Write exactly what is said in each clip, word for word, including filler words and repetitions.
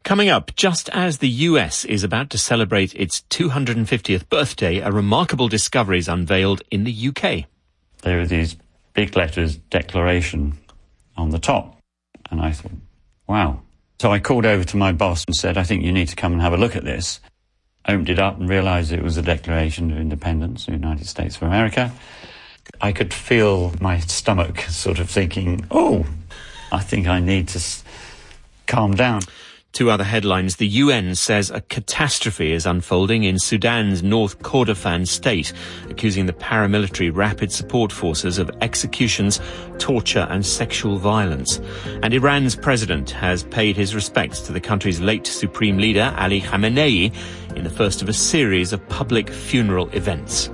Coming up, just as the U S is about to celebrate its two hundred fiftieth birthday, a remarkable discovery is unveiled in the U K. There are these big letters, declaration, on the top. And I thought, wow. So I called over to my boss and said, I think you need to come and have a look at this. Opened it up and realised it was a Declaration of Independence of the United States of America. I could feel my stomach sort of thinking, oh, I think I need to s- calm down. Two other headlines. The U N says a catastrophe is unfolding in Sudan's North Kordofan state, accusing the paramilitary Rapid Support Forces of executions, torture and sexual violence. And Iran's president has paid his respects to the country's late supreme leader, Ali Khamenei, in the first of a series of public funeral events.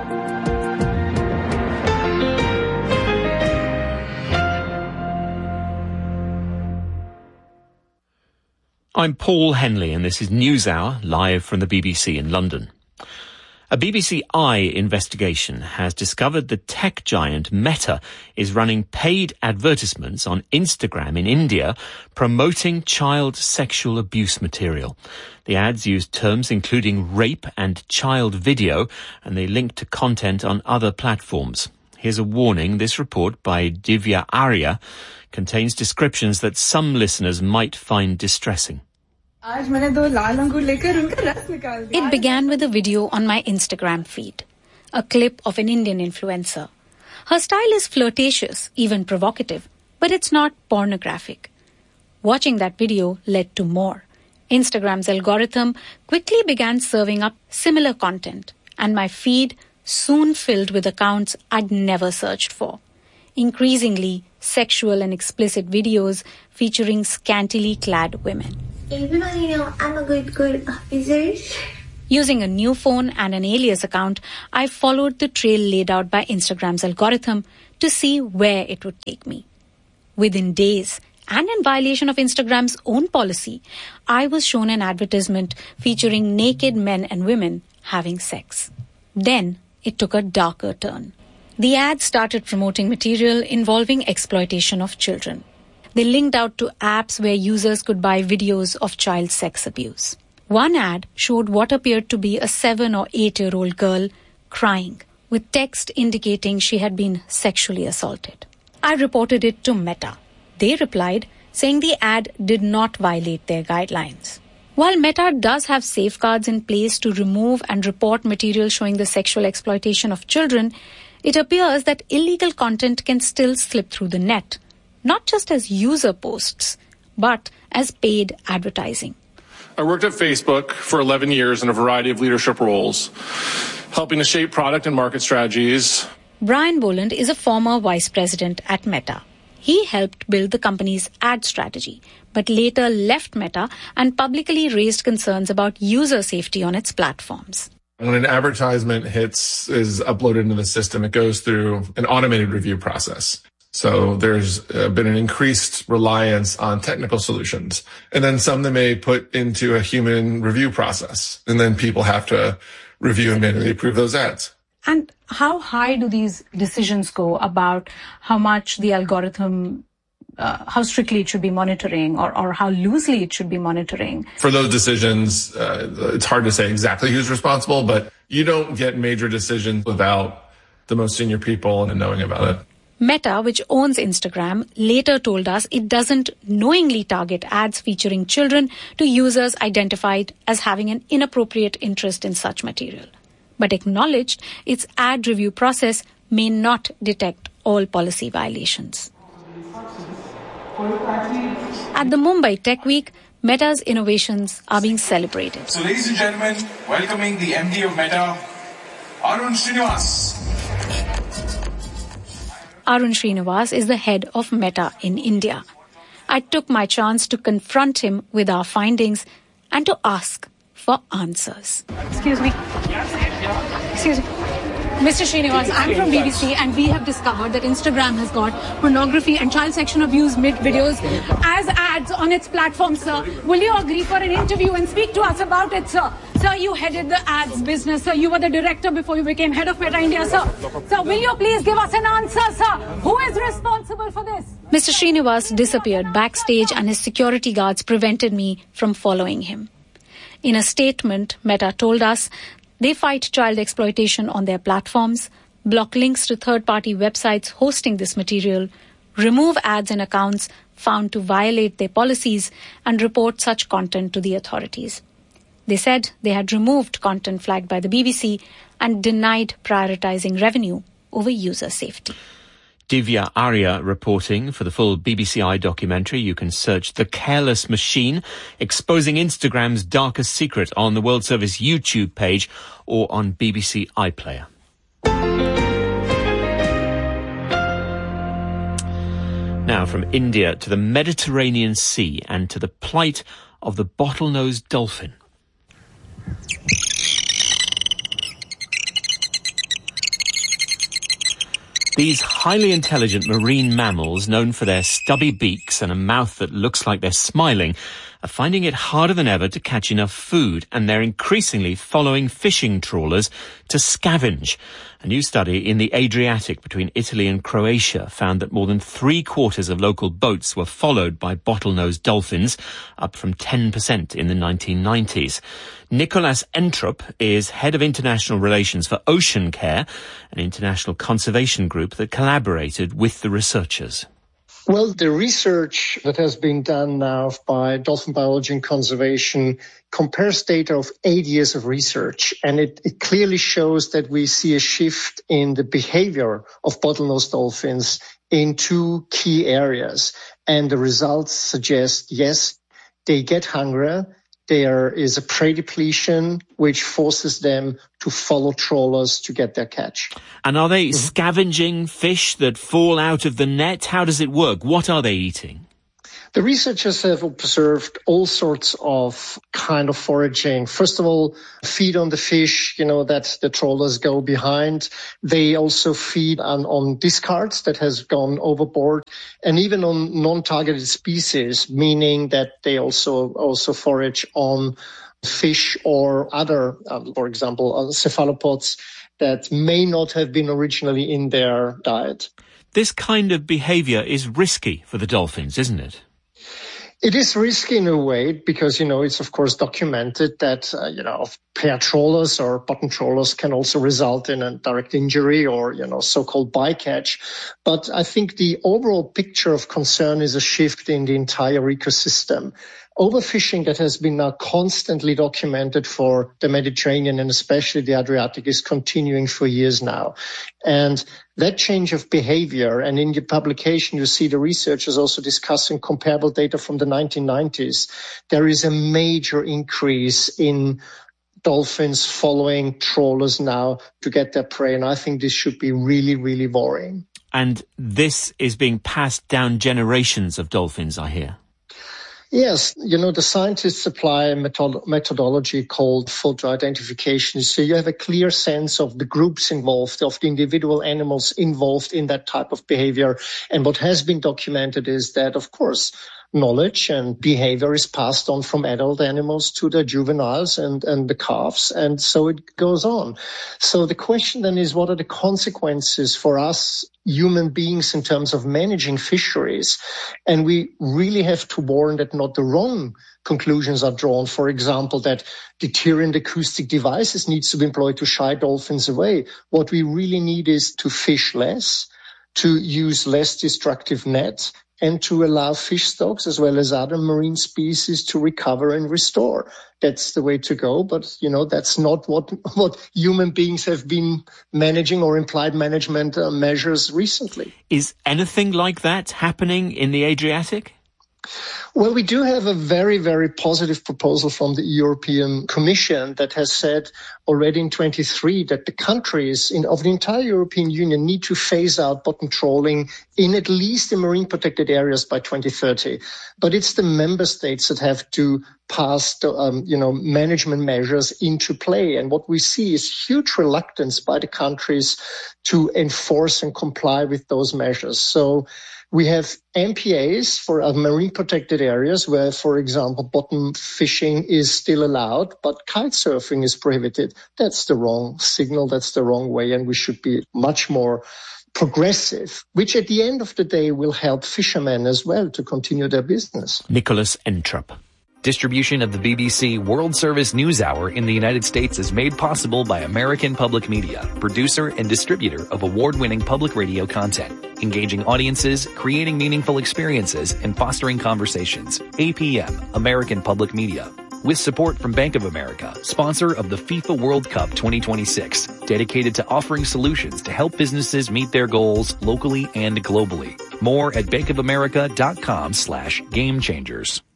I'm Paul Henley, and this is NewsHour, live from the B B C in London. A B B C Eye investigation has discovered the tech giant Meta is running paid advertisements on Instagram in India promoting child sexual abuse material. The ads use terms including rape and child video, and they link to content on other platforms. Here's a warning. This report by Divya Arya contains descriptions that some listeners might find distressing. It began with a video on my Instagram feed, a clip of an Indian influencer. Her style is flirtatious, even provocative, but it's not pornographic. Watching that video led to more. Instagram's algorithm quickly began serving up similar content, and my feed soon filled with accounts I'd never searched for. Increasingly, sexual and explicit videos featuring scantily clad women. Everybody know I'm a good, good officer. Using a new phone and an alias account, I followed the trail laid out by Instagram's algorithm to see where it would take me. Within days, and in violation of Instagram's own policy, I was shown an advertisement featuring naked men and women having sex. Then, it took a darker turn. The ad started promoting material involving exploitation of children. They linked out to apps where users could buy videos of child sex abuse. One ad showed what appeared to be a seven or eight-year-old girl crying, with text indicating she had been sexually assaulted. I reported it to Meta. They replied, saying the ad did not violate their guidelines. While Meta does have safeguards in place to remove and report material showing the sexual exploitation of children, it appears that illegal content can still slip through the net, not just as user posts, but as paid advertising. I worked at Facebook for eleven years in a variety of leadership roles, helping to shape product and market strategies. Brian Boland is a former vice president at Meta. He helped build the company's ad strategy, but later left Meta and publicly raised concerns about user safety on its platforms. When an advertisement hits, is uploaded into the system, it goes through an automated review process. So there's uh, been an increased reliance on technical solutions. And then some they may put into a human review process. And then people have to review and manually approve those ads. And how high do these decisions go about how much the algorithm, uh, how strictly it should be monitoring or, or how loosely it should be monitoring? For those decisions, uh, it's hard to say exactly who's responsible, but you don't get major decisions without the most senior people and knowing about it. Meta, which owns Instagram, later told us it doesn't knowingly target ads featuring children to users identified as having an inappropriate interest in such material, but acknowledged its ad review process may not detect all policy violations. At the Mumbai Tech Week, Meta's innovations are being celebrated. So, ladies and gentlemen, welcoming the M D of Meta, Arun Srinivas. Arun Srinivas is the head of Meta in India. I took my chance to confront him with our findings and to ask for answers. Excuse me. Excuse me. Mister Srinivas, I'm from B B C and we have discovered that Instagram has got pornography and child sexual abuse mid videos as ads on its platform, sir. Will you agree for an interview and speak to us about it, sir? Sir, you headed the ads business, sir. You were the director before you became head of Meta India, sir. Sir, will you please give us an answer, sir? Who is responsible for this? Mister Srinivas disappeared backstage and his security guards prevented me from following him. In a statement, Meta told us they fight child exploitation on their platforms, block links to third-party websites hosting this material, remove ads and accounts found to violate their policies, and report such content to the authorities. They said they had removed content flagged by the B B C and denied prioritizing revenue over user safety. Divya Arya reporting. For the full B B C I documentary, you can search The Careless Machine, exposing Instagram's darkest secret on the World Service YouTube page or on B B C iPlayer. Now from India to the Mediterranean Sea and to the plight of the bottlenose dolphin. These highly intelligent marine mammals, known for their stubby beaks and a mouth that looks like they're smiling, are finding it harder than ever to catch enough food, and they're increasingly following fishing trawlers to scavenge. A new study in the Adriatic between Italy and Croatia found that more than three quarters of local boats were followed by bottlenose dolphins, up from ten percent in the nineteen nineties. Nicolas Entrup is head of international relations for Ocean Care, an international conservation group that collaborated with the researchers. Well, the research that has been done now by Dolphin Biology and Conservation compares data of eight years of research, and it, it clearly shows that we see a shift in the behavior of bottlenose dolphins in two key areas. And the results suggest, yes, they get hungrier. There is a prey depletion, which forces them to follow trawlers to get their catch. And are they mm-hmm. scavenging fish that fall out of the net? How does it work? What are they eating? The researchers have observed all sorts of kind of foraging. First of all, feed on the fish, you know, that the trawlers go behind. They also feed on, on discards that has gone overboard, and even on non-targeted species, meaning that they also, also forage on fish or other, um, for example, uh, cephalopods that may not have been originally in their diet. This kind of behavior is risky for the dolphins, isn't it? It is risky in a way because, you know, it's of course documented that, uh, you know, pair trawlers or bottom trawlers can also result in a direct injury or, you know, so-called bycatch. But I think the overall picture of concern is a shift in the entire ecosystem. Overfishing that has been now constantly documented for the Mediterranean and especially the Adriatic is continuing for years now. And that change of behavior, and in your publication you see the researchers also discussing comparable data from the nineteen nineties, there is a major increase in dolphins following trawlers now to get their prey. And I think this should be really, really worrying. And this is being passed down generations of dolphins, I hear. Yes, you know, the scientists apply a metod- methodology called photo identification. So you have a clear sense of the groups involved, of the individual animals involved in that type of behavior. And what has been documented is that, of course, knowledge and behavior is passed on from adult animals to the juveniles and, and the calves, and so it goes on. So the question then is, what are the consequences for us human beings in terms of managing fisheries? And we really have to warn that not the wrong conclusions are drawn. For example, that deterrent acoustic devices needs to be employed to shy dolphins away. What we really need is to fish less, to use less destructive nets, and to allow fish stocks as well as other marine species to recover and restore. That's the way to go. But, you know, that's not what, what human beings have been managing or implied management uh, measures recently. Is anything like that happening in the Adriatic? Well, we do have a very, very positive proposal from the European Commission that has said already in twenty-three that the countries in, of the entire European Union need to phase out bottom trawling in at least the marine protected areas by twenty thirty. But it's the member states that have to pass the, um, you know, management measures into play. And what we see is huge reluctance by the countries to enforce and comply with those measures. So we have M P As for uh, marine protected areas where, for example, bottom fishing is still allowed, but kite surfing is prohibited. That's the wrong signal. That's the wrong way. And we should be much more progressive, which at the end of the day will help fishermen as well to continue their business. Nicholas Entrup. Distribution of the B B C World Service News Hour in the United States is made possible by American Public Media, producer and distributor of award-winning public radio content, engaging audiences, creating meaningful experiences, and fostering conversations. A P M, American Public Media. With support from Bank of America, sponsor of the FIFA World Cup twenty twenty-six, dedicated to offering solutions to help businesses meet their goals locally and globally. More at bankofamerica.com slash game changers.